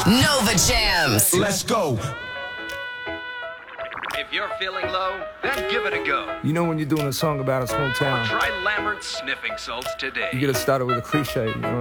Nova Jams. Let's go. If you're feeling low, then give it a go. You know when you're doing a song about a small town, Try Lambert's sniffing salts today. you gotta start it with a cliche, you know what